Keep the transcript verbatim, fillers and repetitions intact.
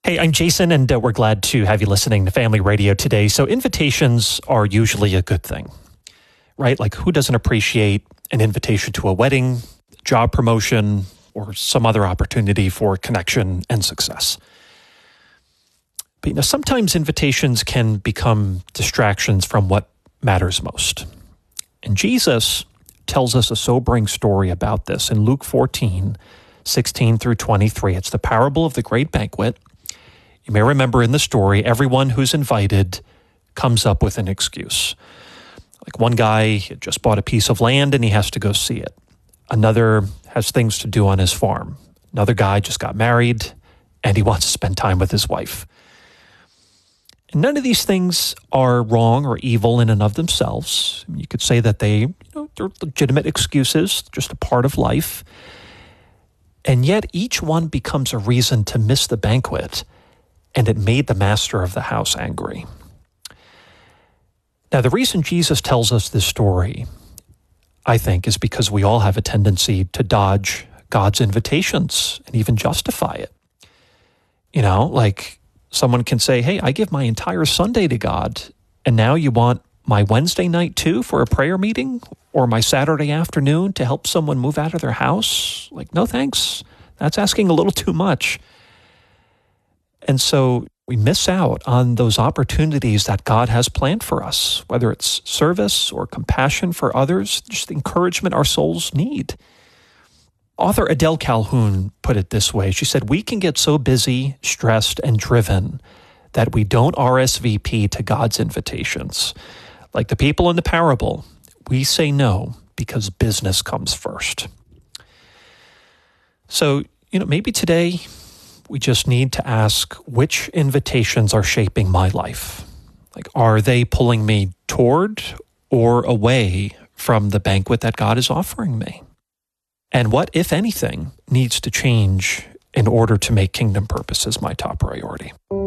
Hey, I'm Jason, and uh, we're glad to have you listening to Family Radio today. So invitations are usually a good thing, right? Like, who doesn't appreciate an invitation to a wedding, job promotion, or some other opportunity for connection and success? But you know, sometimes invitations can become distractions from what matters most. And Jesus tells us a sobering story about this in Luke fourteen, sixteen through twenty-three. It's the parable of the great banquet. You may remember in the story, everyone who's invited comes up with an excuse. Like, one guy had just bought a piece of land and he has to go see it. Another has things to do on his farm. Another guy just got married and he wants to spend time with his wife. And none of these things are wrong or evil in and of themselves. You could say that they, you know, they're legitimate excuses, just a part of life. And yet each one becomes a reason to miss the banquet, and it made the master of the house angry. Now, the reason Jesus tells us this story, I think, is because we all have a tendency to dodge God's invitations and even justify it. You know, like, someone can say, hey, I give my entire Sunday to God, and now you want my Wednesday night too for a prayer meeting, or my Saturday afternoon to help someone move out of their house? Like, no thanks. That's asking a little too much. And so we miss out on those opportunities that God has planned for us, whether it's service or compassion for others, just the encouragement our souls need. Author Adele Calhoun put it this way. She said, we can get so busy, stressed, and driven that we don't R S V P to God's invitations. Like the people in the parable, we say no because business comes first. So, you know, maybe today we just need to ask, which invitations are shaping my life? Like, are they pulling me toward or away from the banquet that God is offering me? And what, if anything, needs to change in order to make kingdom purposes my top priority?